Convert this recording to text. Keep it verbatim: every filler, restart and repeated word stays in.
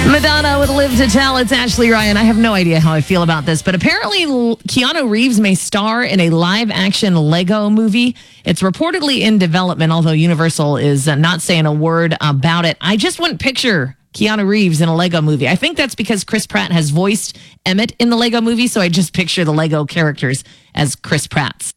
Madonna with Live to Tell. It's Ashley Ryan. I have no idea how I feel about this, but apparently Keanu Reeves may star in a live-action Lego movie. It's reportedly in development, although Universal is not saying a word about it. I just wouldn't picture Keanu Reeves in a Lego movie. I think that's because Chris Pratt has voiced Emmett in the Lego movie, so I just picture the Lego characters as Chris Pratt's.